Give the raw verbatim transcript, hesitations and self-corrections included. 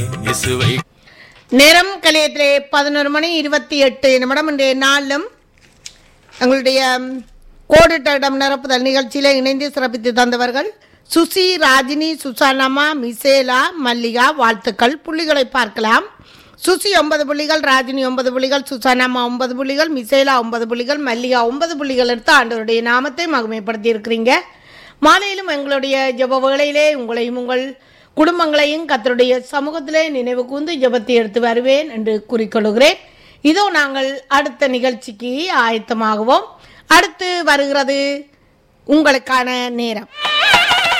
நேரம் கலையத்திலே பதினொரு மணி இருபத்தி எட்டு நிமிடம். இன்றைய நாளிலும் எங்களுடைய கோடிட்ட இடம் நிரப்புதல் நிகழ்ச்சியில் இணைந்து சிறப்பித்து தந்தவர்கள் சுசி, ராஜினி, சுசானம்மா, மிசேலா, மல்லிகா. வாழ்த்துக்கள். புள்ளிகளை பார்க்கலாம். சுசி ஒன்பது புள்ளிகள், ராஜினி ஒன்பது புள்ளிகள், சுசானம்மா ஒன்பது புள்ளிகள், மிசேலா ஒன்பது புள்ளிகள், மல்லிகா ஒன்பது புள்ளிகள் எடுத்து ஆண்டவருடைய நாமத்தை மகிமைப்படுத்தி இருக்கிறீங்க. மாலையிலும் எங்களுடைய ஜெப வேளையிலே உங்களையும் உங்கள் குடும்பங்களையும் கர்த்தருடைய சமூகத்திலே நினைவு கூர்ந்து ஜெபத்தை எடுத்து வருவேன் என்று கூறிக்கொள்கிறேன். இதோ நாங்கள் அடுத்த நிகழ்ச்சிக்கு ஆயத்தமாகுவோம். அடுத்து வருகிறது உங்களுக்கான நேரம்.